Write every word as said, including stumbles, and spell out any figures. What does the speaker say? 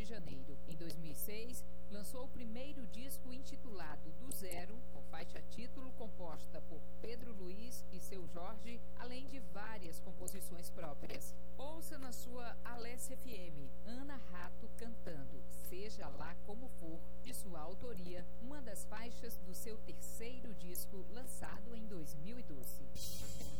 Janeiro. Em dois mil e seis, lançou o primeiro disco intitulado Do Zero, com faixa título composta